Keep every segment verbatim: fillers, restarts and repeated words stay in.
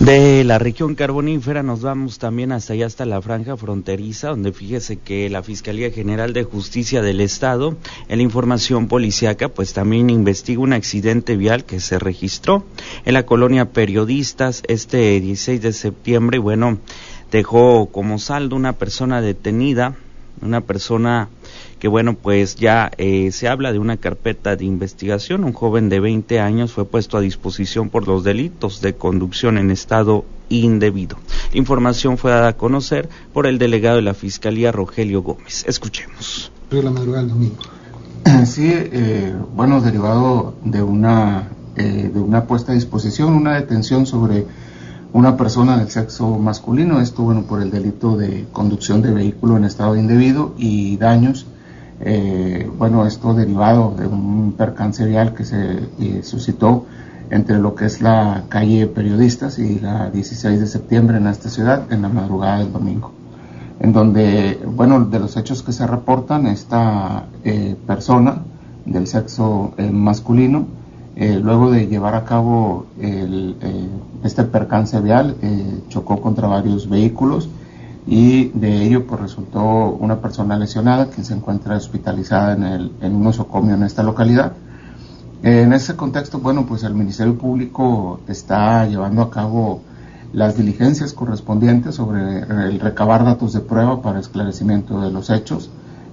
De la región carbonífera nos vamos también hasta allá, hasta la franja fronteriza, donde fíjese que la Fiscalía General de Justicia del Estado, en la información policiaca, pues también investiga un accidente vial que se registró en la colonia Periodistas este dieciséis de septiembre, y bueno, dejó como saldo una persona detenida, una persona que bueno, pues ya eh, se habla de una carpeta de investigación. Un joven de veinte años fue puesto a disposición por los delitos de conducción en estado indebido. La información fue dada a conocer por el delegado de la Fiscalía, Rogelio Gómez. Escuchemos. De la madrugada del domingo. Sí, eh, bueno, derivado de una, eh, de una puesta a disposición, una detención sobre una persona del sexo masculino, esto bueno por el delito de conducción de vehículo en estado indebido y daños. Eh, bueno, esto derivado de un percance vial que se eh, suscitó entre lo que es la calle Periodistas y la dieciséis de septiembre en esta ciudad en la madrugada del domingo, en donde, bueno, de los hechos que se reportan, esta eh, persona del sexo eh, masculino, eh, luego de llevar a cabo el, eh, este percance vial, eh, chocó contra varios vehículos, y de ello pues resultó una persona lesionada quien se encuentra hospitalizada en, el, en un nosocomio en esta localidad. Eh, en ese contexto, bueno, pues el Ministerio Público está llevando a cabo las diligencias correspondientes sobre el recabar datos de prueba para esclarecimiento de los hechos,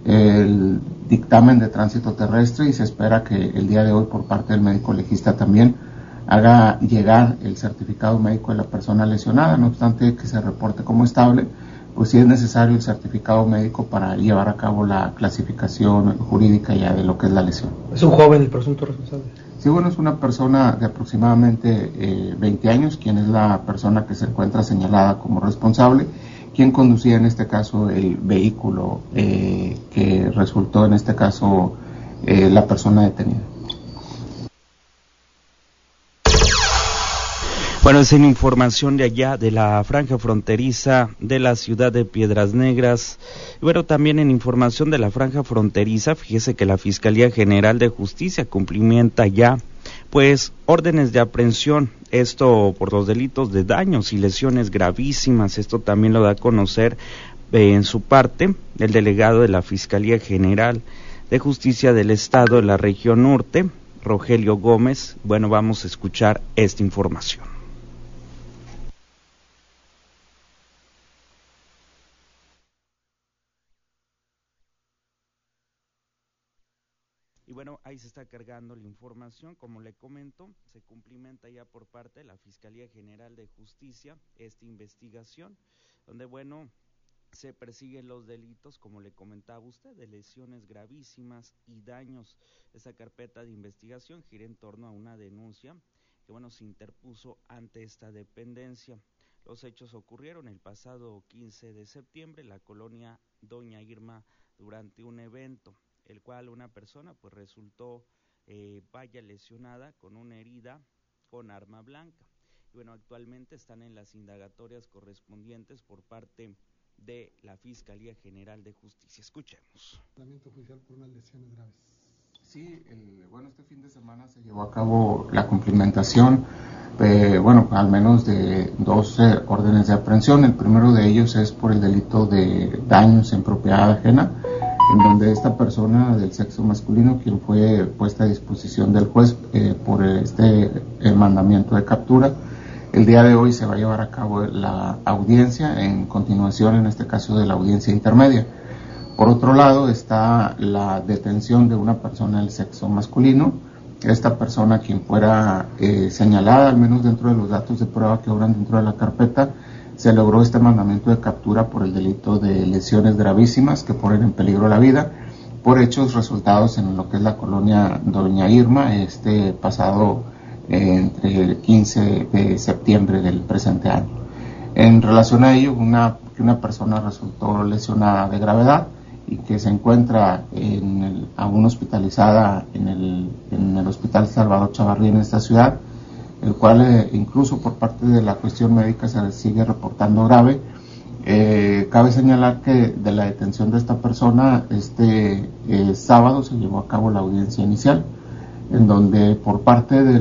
el dictamen de tránsito terrestre, y se espera que el día de hoy por parte del médico legista también haga llegar el certificado médico de la persona lesionada. No obstante que se reporte como estable, pues sí es necesario el certificado médico para llevar a cabo la clasificación jurídica ya de lo que es la lesión. ¿Es un joven el presunto responsable? Sí, bueno, es una persona de aproximadamente eh, veinte años, quien es la persona que se encuentra señalada como responsable, quien conducía en este caso el vehículo eh, que resultó en este caso eh, la persona detenida. Bueno, es en información de allá, de la franja fronteriza de la ciudad de Piedras Negras. Y bueno, también en información de la franja fronteriza, fíjese que la Fiscalía General de Justicia cumplimenta ya, pues, órdenes de aprehensión, esto por los delitos de daños y lesiones gravísimas. Esto también lo da a conocer eh, en su parte el delegado de la Fiscalía General de Justicia del Estado de la región norte, Rogelio Gómez. Bueno, vamos a escuchar esta información. Y bueno, ahí se está cargando la información, como le comento, se cumplimenta ya por parte de la Fiscalía General de Justicia esta investigación, donde bueno, se persiguen los delitos, como le comentaba usted, de lesiones gravísimas y daños. Esa carpeta de investigación gira en torno a una denuncia que bueno, se interpuso ante esta dependencia. Los hechos ocurrieron el pasado quince de septiembre en la colonia Doña Irma durante un evento, el cual una persona pues resultó eh, vaya lesionada con una herida con arma blanca. Y bueno, actualmente están en las indagatorias correspondientes por parte de la Fiscalía General de Justicia. Escuchemos. Tratamiento judicial por unas lesiones graves. Sí, el, bueno, este fin de semana se llevó a cabo la cumplimentación, eh, bueno, al menos de dos eh, órdenes de aprehensión. El primero de ellos es por el delito de daños en propiedad ajena, en donde esta persona del sexo masculino, quien fue puesta a disposición del juez eh, por este eh, mandamiento de captura, el día de hoy se va a llevar a cabo la audiencia, en continuación en este caso de la audiencia intermedia. Por otro lado está la detención de una persona del sexo masculino. Esta persona, quien fuera eh, señalada, al menos dentro de los datos de prueba que obran dentro de la carpeta, se logró este mandamiento de captura por el delito de lesiones gravísimas que ponen en peligro la vida, por hechos resultados en lo que es la colonia Doña Irma, este pasado eh, entre el quince de septiembre del presente año. En relación a ello, una, una persona resultó lesionada de gravedad y que se encuentra en el, aún hospitalizada en el, en el Hospital Salvador Chavarría en esta ciudad, el cual eh, incluso por parte de la cuestión médica se sigue reportando grave. Eh, cabe señalar que de la detención de esta persona, este eh, sábado se llevó a cabo la audiencia inicial, en donde por parte de